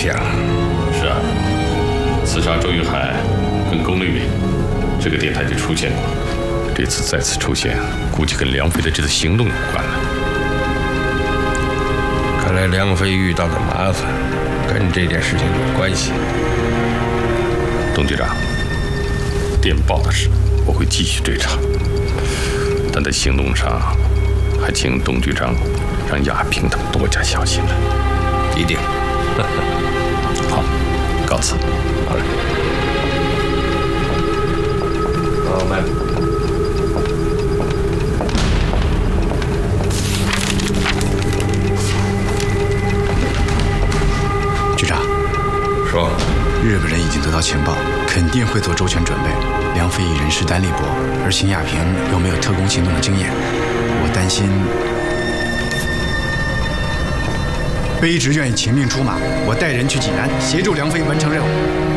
线了。 是啊，刺杀周云海跟龚丽丽，这个电台就出现过。这次再次出现，估计跟梁飞的这次行动有关了。 看来梁飞遇到的麻烦跟这件事情有关系。 董局长，电报的事我会继续追查，但在行动上，还请董局长让亚平他们多加小心了。 一定。 好，告辞。 好嘞。好，慢。 局长， 说， 日本人已经得到情报，肯定会做周全准备。梁飞以人势单力薄，而邢亚平又没有特工行动的经验，我担心。卑职愿意请命出马，我带人去济南协助梁飞完成任务。